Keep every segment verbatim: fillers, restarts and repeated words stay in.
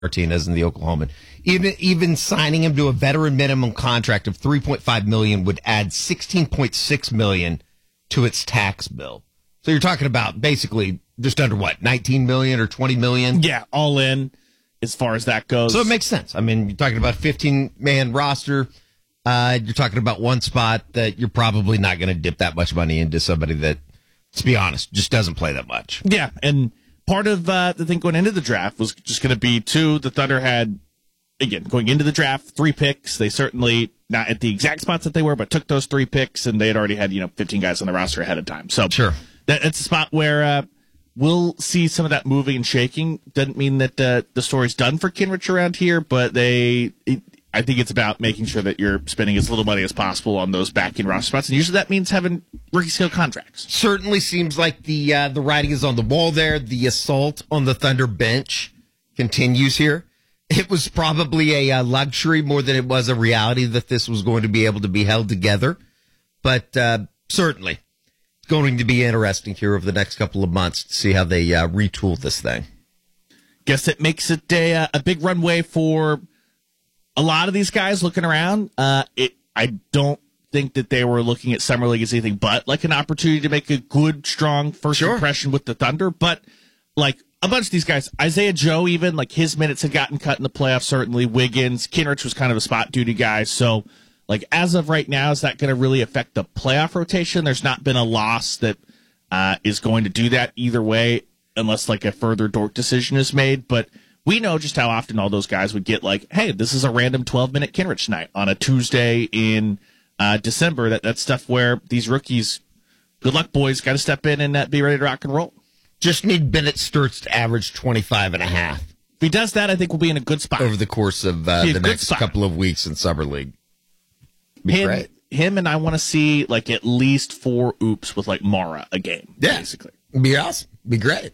Martinez and the Oklahoman. Even even signing him to a veteran minimum contract of three point five million dollars would add sixteen point six million dollars to its tax bill. So you're talking about basically just under what, nineteen million dollars or twenty million dollars? Yeah, all in as far as that goes. So it makes sense. I mean, you're talking about a fifteen-man roster. Uh, you're talking about one spot that you're probably not going to dip that much money into somebody that, to be honest, just doesn't play that much. Yeah, and part of uh, the thing going into the draft was just going to be, two, the Thunder had, again, going into the draft, three picks. They certainly, not at the exact spots that they were, but took those three picks, and they had already had, you know, fifteen guys on the roster ahead of time. So sure, that, that's a spot where uh, we'll see some of that moving and shaking. Doesn't mean that uh, the story's done for Kinrich around here, but they... It, I think it's about making sure that you're spending as little money as possible on those back-end roster spots, and usually that means having rookie-scale contracts. Certainly seems like the uh, the writing is on the wall there. The assault on the Thunder bench continues here. It was probably a uh, luxury more than it was a reality that this was going to be able to be held together, but uh, certainly it's going to be interesting here over the next couple of months to see how they uh, retool this thing. Guess it makes it a, a big runway for a lot of these guys looking around. Uh, it, I don't think that they were looking at Summer League as anything but like an opportunity to make a good, strong first sure. impression with the Thunder. But like a bunch of these guys, Isaiah Joe, even like his minutes had gotten cut in the playoffs. Certainly Wiggins, Kinrich was kind of a spot duty guy. So like as of right now, is that going to really affect the playoff rotation? There's not been a loss that uh, is going to do that either way, unless like a further Dort decision is made. But we know just how often all those guys would get like, hey, this is a random twelve-minute Kinrich night on a Tuesday in uh, December. That That's stuff where these rookies, good luck, boys, got to step in and uh, be ready to rock and roll. Just need Bennett Sturts to average twenty-five and a half. If he does that, I think we'll be in a good spot. Over the course of uh, the next spot. couple of weeks in Summer League. Be him, great. Him and I want to see like at least four oops with like Mara a game, yeah. basically. Be awesome. Be great.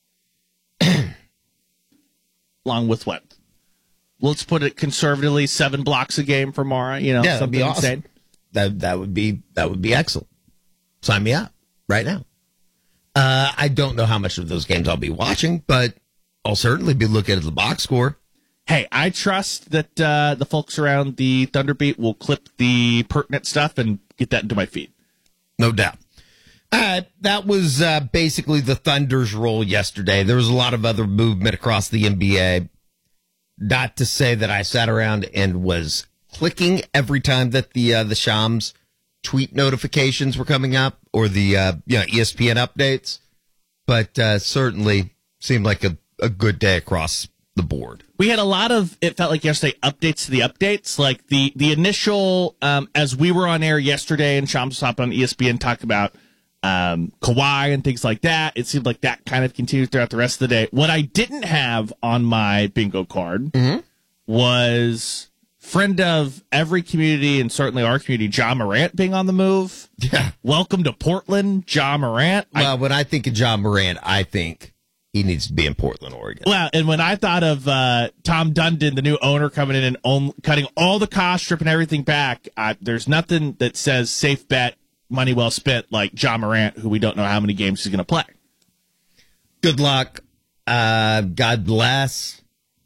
Along with what? Let's put it conservatively, seven blocks a game for Mara. You know, yeah, that'd be awesome. Insane. That that would be that would be excellent. Sign me up right now. Uh, I don't know how much of those games I'll be watching, but I'll certainly be looking at the box score. Hey, I trust that uh, the folks around the Thunderbeat will clip the pertinent stuff and get that into my feed. No doubt. Uh, that was uh, basically the Thunder's role yesterday. There was a lot of other movement across the N B A. Not to say that I sat around and was clicking every time that the uh, the Shams tweet notifications were coming up or the uh, you know, E S P N updates, but uh, certainly seemed like a, a good day across the board. We had a lot of, it felt like yesterday, updates to the updates. Like the, the initial, um, as we were on air yesterday and Shams was on E S P N talking about Um, Kawhi and things like that. It seemed like that kind of continued throughout the rest of the day. What I didn't have on my bingo card mm-hmm. was friend of every community and certainly our community, Ja Morant being on the move. Yeah. Welcome to Portland, Ja Morant. Well, I, when I think of Ja Morant, I think he needs to be in Portland, Oregon. Well, and when I thought of uh, Tom Dundon, the new owner, coming in and own, cutting all the costs, stripping everything back, uh, there's nothing that says safe bet, money well spent like Ja Morant, who we don't know how many games he's going to play. Good luck. Uh, God bless.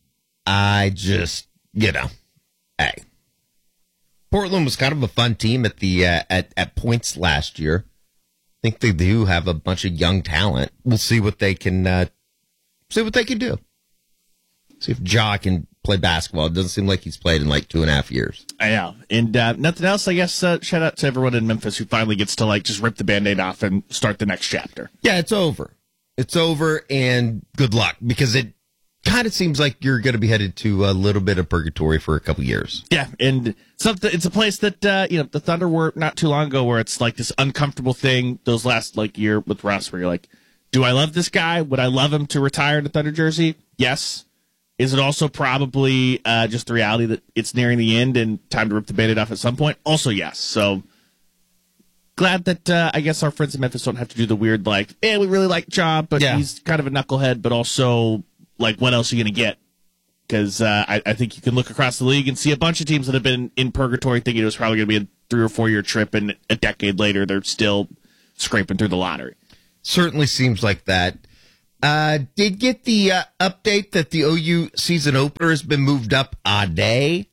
I just, you know, hey, Portland was kind of a fun team at the uh, at at points last year. I think they do have a bunch of young talent. We'll see what they can uh, see what they can do. See if Ja can play basketball. It doesn't seem like he's played in like two and a half years. I know. And uh, nothing else, I guess, uh, shout out to everyone in Memphis who finally gets to like just rip the Band-Aid off and start the next chapter. Yeah, it's over. It's over, and good luck, because it kind of seems like you're going to be headed to a little bit of purgatory for a couple years. Yeah, and something. It's a place that, uh, you know, the Thunder were not too long ago where it's like this uncomfortable thing those last like year with Russ where you're like, do I love this guy? Would I love him to retire in a Thunder jersey? Yes. Is it also probably uh, just the reality that it's nearing the end and time to rip the Band-Aid off at some point? Also, yes. So glad that uh, I guess our friends in Memphis don't have to do the weird, like, eh, we really like Ja, but yeah. he's kind of a knucklehead, but also, like, what else are you going to get? Because uh, I, I think you can look across the league and see a bunch of teams that have been in purgatory thinking it was probably going to be a three or four year trip, and a decade later they're still scraping through the lottery. Certainly seems like that. Uh, did get the uh, update that the O U season opener has been moved up a day.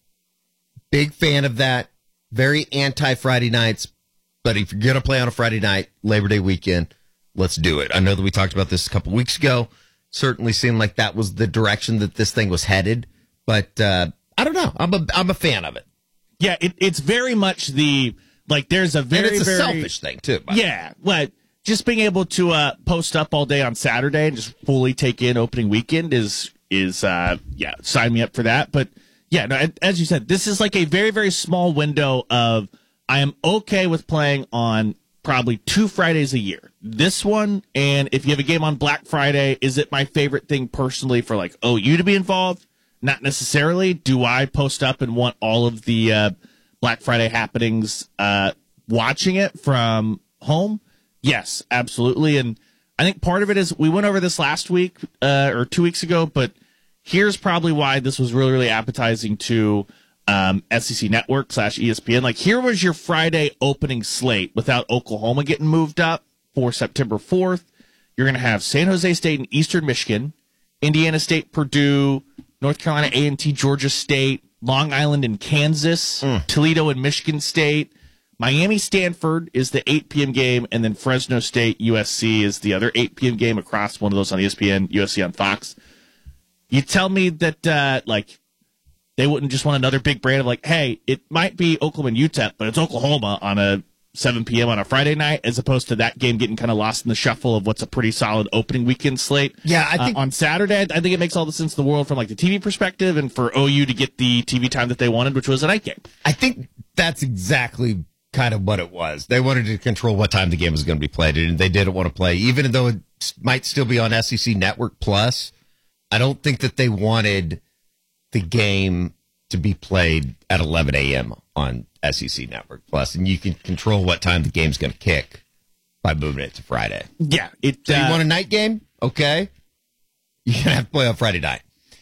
Big fan of that. Very anti-Friday nights. But if you're going to play on a Friday night, Labor Day weekend, let's do it. I know that we talked about this a couple weeks ago. Certainly seemed like that was the direction that this thing was headed. But uh, I don't know. I'm a I'm a fan of it. Yeah, it, it's very much the, like, there's a very, and it's a very, selfish thing, too. Yeah, but just being able to uh, post up all day on Saturday and just fully take in opening weekend is, is uh, yeah, sign me up for that. But, yeah, no, as you said, this is like a very, very small window of I am okay with playing on probably two Fridays a year. This one, and if you have a game on Black Friday, is it my favorite thing personally for, like, O U to be involved? Not necessarily. Do I post up and want all of the uh, Black Friday happenings uh, watching it from home? Yes, absolutely. And I think part of it is we went over this last week uh, or two weeks ago, but here's probably why this was really, really appetizing to um, S E C Network slash E S P N. Like, here was your Friday opening slate without Oklahoma getting moved up for September fourth. You're going to have San Jose State and Eastern Michigan, Indiana State, Purdue, North Carolina A and T, Georgia State, Long Island and Kansas, mm. Toledo and Michigan State, Miami, Stanford is the eight p.m. game, and then Fresno State, U S C is the other eight p.m. game across, one of those on E S P N, U S C on Fox. You tell me that, uh, like, they wouldn't just want another big brand of, like, hey, it might be Oklahoma and U T E P, but it's Oklahoma on a seven p.m. on a Friday night, as opposed to that game getting kind of lost in the shuffle of what's a pretty solid opening weekend slate. Yeah, I think uh, on Saturday, I think it makes all the sense in the world from, like, the T V perspective and for O U to get the T V time that they wanted, which was a night game. I think that's exactly kind of what it was. They wanted to control what time the game was going to be played, and they didn't want to play, even though it might still be on S E C Network Plus. I don't think that they wanted the game to be played at eleven a.m. on S E C Network Plus, and you can control what time the game's going to kick by moving it to Friday. Yeah. It, so uh, you want a night game? Okay. You're going to have to play on Friday night.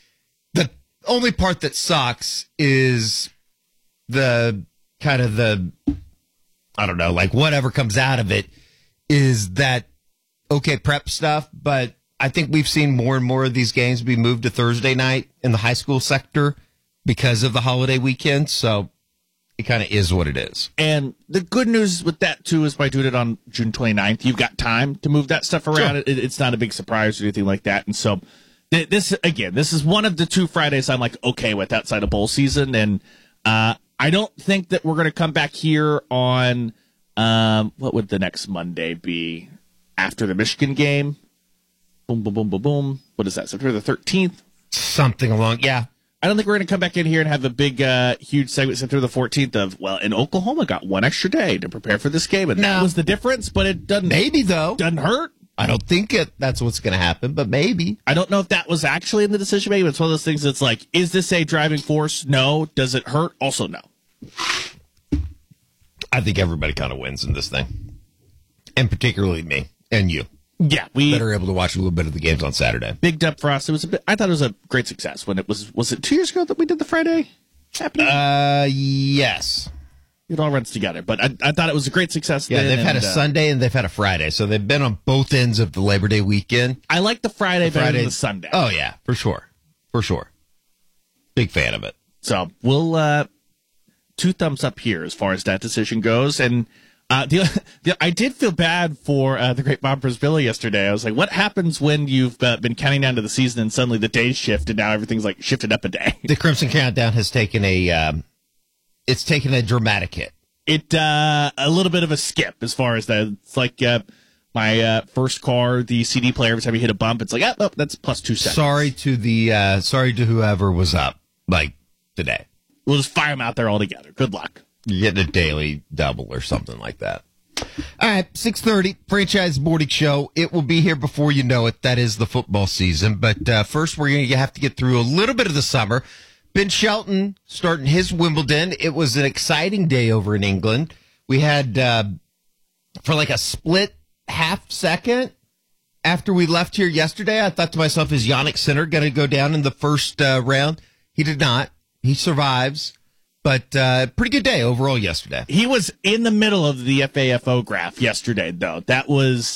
The only part that sucks is the kind of the, I don't know, like whatever comes out of it is that, okay, prep stuff, but I think we've seen more and more of these games be moved to Thursday night in the high school sector because of the holiday weekend. So it kind of is what it is. And the good news with that, too, is by doing it on June twenty-ninth, you've got time to move that stuff around. Sure. It, it's not a big surprise or anything like that. And so th- this, again, this is one of the two Fridays I'm like, okay with outside of bowl season. And uh, I don't think that we're going to come back here on, um, what would the next Monday be after the Michigan game? Boom, boom, boom, boom, boom. What is that? September the thirteenth? Something along, yeah. I don't think we're going to come back in here and have a big, uh, huge segment September the fourteenth of, well, and Oklahoma got one extra day to prepare for this game. And no. That was the difference, but it doesn't. Maybe, though. Doesn't hurt. I don't think it, that's what's going to happen, but maybe. I don't know if that was actually in the decision making. It's one of those things that's like, is this a driving force? No. Does it hurt? Also, no. I think everybody kind of wins in this thing. And particularly me and you. Yeah, we that are able to watch a little bit of the games on Saturday. Big dub for us. It was a bit. I thought it was a great success when it was. Was it two years ago that we did the Friday happening? Uh, yes. It all runs together, but I, I thought it was a great success. Yeah, then, they've had and, a uh, Sunday and they've had a Friday, so they've been on both ends of the Labor Day weekend. I like the Friday the better Friday, than the Sunday. Oh yeah, for sure, for sure. Big fan of it. So we'll uh, two thumbs up here as far as that decision goes, and. Uh, the, the, I did feel bad for uh, the great Bob Brisbilla yesterday. I was like, what happens when you've uh, been counting down to the season and suddenly the days shift and now everything's like shifted up a day? The Crimson Countdown has taken a, um, it's taken a dramatic hit. It, uh, a little bit of a skip as far as that. It's like uh, my uh, first car, the C D player, every time you hit a bump, it's like, oh, oh that's plus two seconds. Sorry to the, uh, sorry to whoever was up, like, today. We'll just fire them out there all together. Good luck. You get a daily double or something like that. All right, six thirty, Franchise Morning Show. It will be here before you know it. That is the football season. But uh, first, we're going to have to get through a little bit of the summer. Ben Shelton starting his Wimbledon. It was an exciting day over in England. We had, uh, for like a split half second after we left here yesterday, I thought to myself, is Yannick Sinner going to go down in the first uh, round? He did not. He survives. But uh, pretty good day overall yesterday. He was in the middle of the F A F O graph yesterday, though. That was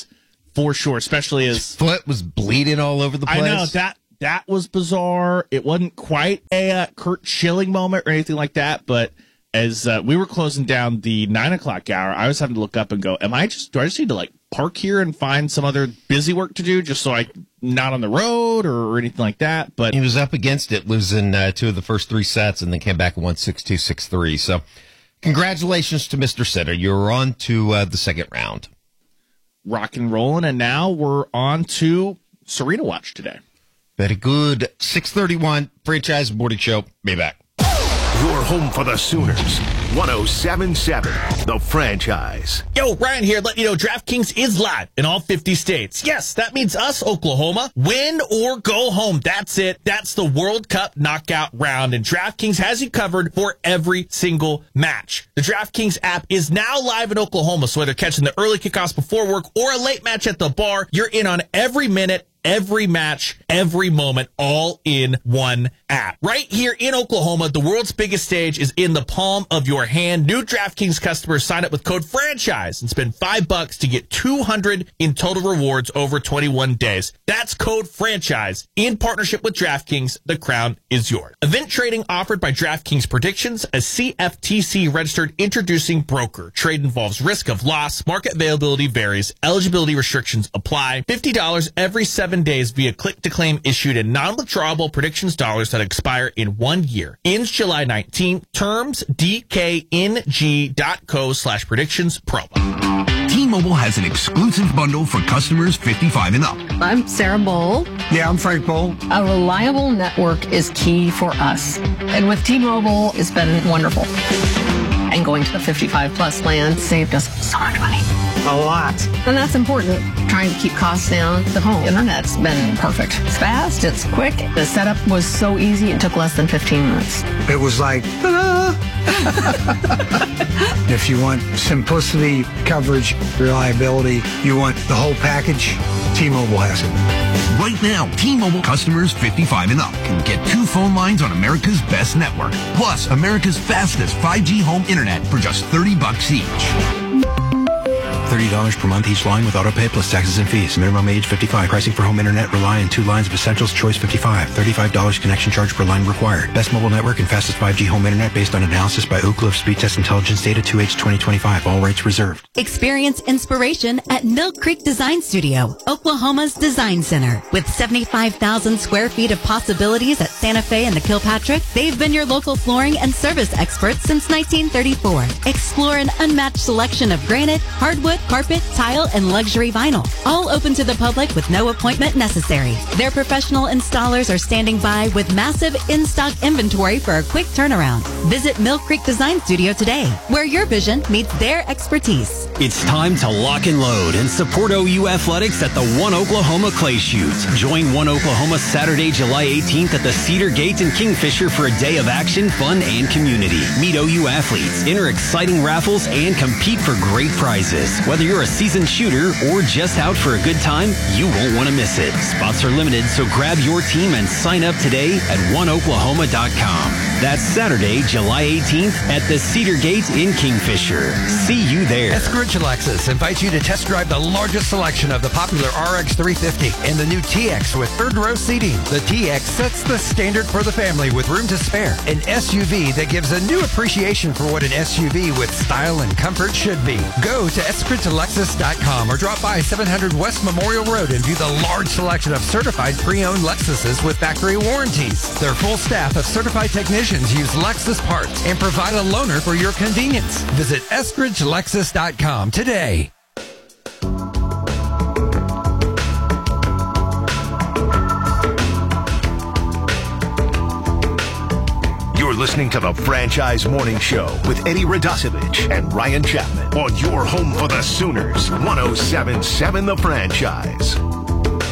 for sure, especially as His foot was bleeding all over the place. I know that that was bizarre. It wasn't quite a uh, Curt Schilling moment or anything like that, but as uh, we were closing down the nine o'clock hour, I was having to look up and go, "Am I just? Do I just need to like park here and find some other busy work to do, just so I'm not on the road or, or anything like that?" But he was up against it, losing uh, two of the first three sets, and then came back and won six two, six three. So, congratulations to Mister Sitter. You're on to uh, the second round. Rock and rolling, and now we're on to Serena Watch today. Very good. six thirty-one, Franchise Morning Show. Be back. Your home for the Sooners. one oh seven point seven, The Franchise. Yo, Ryan here, letting you know DraftKings is live in all fifty states. Yes, that means us, Oklahoma. Win or go home. That's it. That's the World Cup knockout round, and DraftKings has you covered for every single match. The DraftKings app is now live in Oklahoma, so whether catching the early kickoffs before work or a late match at the bar, you're in on every minute, every match, every moment, all in one app. Right here in Oklahoma, the world's biggest stage is in the palm of your hand. New DraftKings customers sign up with code FRANCHISE and spend five bucks to get two hundred in total rewards over twenty-one days. That's code FRANCHISE in partnership with DraftKings. The crown is yours. Event trading offered by DraftKings Predictions, a C F T C registered introducing broker. Trade involves risk of loss. Market availability varies. Eligibility restrictions apply. fifty dollars every seven days via click to claim issued in non-withdrawable predictions dollars that expire in one year. Ends July nineteenth. Terms D K N G dot co slash predictions promo. T-Mobile has an exclusive bundle for customers fifty-five and up. I'm Sarah Bowl. Yeah, I'm Frank Bowl. A reliable network is key for us. And with T-Mobile, it's been wonderful. And going to the fifty-five plus plan saved us so much money. A lot. And that's important. Trying to keep costs down. The home internet's been perfect. It's fast, it's quick. The setup was so easy, it took less than fifteen minutes. It was like, ta-da! If you want simplicity, coverage, reliability, you want the whole package, T-Mobile has it. Right now, T-Mobile customers fifty-five and up can get two phone lines on America's best network, plus America's fastest five G home internet for just thirty bucks each. thirty dollars per month each line with autopay plus taxes and fees. Minimum age fifty-five. Pricing for home internet rely on two lines of Essentials Choice fifty-five. thirty-five dollars connection charge per line required. Best mobile network and fastest five G home internet based on analysis by Oak Cliff Speed Test Intelligence Data two H twenty twenty-five. All rates reserved. Experience inspiration at Mill Creek Design Studio, Oklahoma's design center. With seventy-five thousand square feet of possibilities at Santa Fe and the Kilpatrick, they've been your local flooring and service experts since nineteen thirty-four. Explore an unmatched selection of granite, hardwood, carpet, tile, and luxury vinyl. All open to the public with no appointment necessary. Their professional installers are standing by with massive in-stock inventory for a quick turnaround. Visit Mill Creek Design Studio today, where your vision meets their expertise. It's time to lock and load and support O U Athletics at the One Oklahoma Clay Shoot. Join One Oklahoma Saturday, July eighteenth at the Cedar Gate in Kingfisher for a day of action, fun, and community. Meet O U athletes, enter exciting raffles, and compete for great prizes. Whether you're a seasoned shooter or just out for a good time, you won't want to miss it. Spots are limited, so grab your team and sign up today at one oklahoma dot com. That's Saturday, July eighteenth at the Cedar Gate in Kingfisher. See you there. Eskridge Lexus invites you to test drive the largest selection of the popular R X three fifty and the new T X with third row seating. The T X sets the standard for the family with room to spare. An S U V that gives a new appreciation for what an S U V with style and comfort should be. Go to eskridge lexus dot com or drop by seven hundred West Memorial Road and view the large selection of certified pre-owned Lexuses with factory warranties. Their full staff of certified technicians use Lexus parts and provide a loaner for your convenience. Visit eskridge lexus dot com today. You're listening to the Franchise Morning Show with Eddie Radosevich and Ryan Chapman on your home for the Sooners, one oh seven point seven The Franchise.